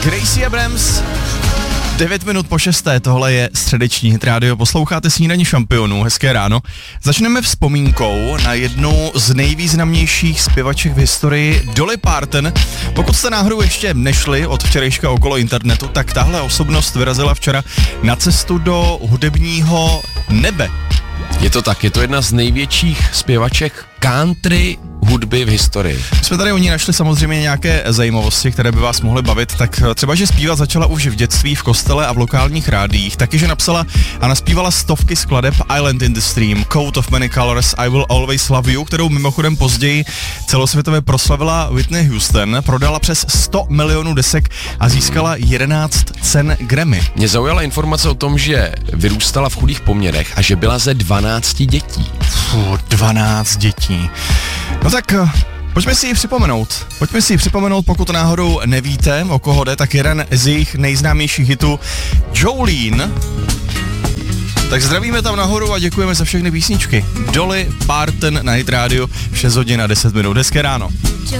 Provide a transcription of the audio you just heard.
Gracie Abrams, 9 minut po 6. Tohle je středeční Hit Radio, posloucháte Snídaní šampionů, hezké ráno. Začneme vzpomínkou na jednu z nejvýznamnějších zpěvaček v historii, Dolly Parton. Pokud jste náhodou ještě nešli od včerejška okolo internetu, tak tahle osobnost vyrazila včera na cestu do hudebního nebe. Je to tak, je to jedna z největších zpěvaček country hudby v historii. My jsme tady o ní našli samozřejmě nějaké zajímavosti, které by vás mohly bavit, tak třeba, že zpívat začala už v dětství v kostele a v lokálních rádiích, taky, že napsala a naspívala stovky skladeb Island in the Stream, Coat of Many Colors, I Will Always Love You, kterou mimochodem později celosvětově proslavila Whitney Houston, prodala přes 100 milionů desek a získala 11 cen Grammy. Mě zaujala informace o tom, že vyrůstala v chudých poměrech a že byla ze 12 dětí. 12 dětí. No tak pojďme si ji připomenout, pokud náhodou nevíte, o koho jde, tak jeden z jejich nejznámějších hitů, Jolene. Tak zdravíme tam nahoru a děkujeme za všechny písničky. Dolly Parton na Hit Radio, 6 hodin a 10 minut. Hezké ráno.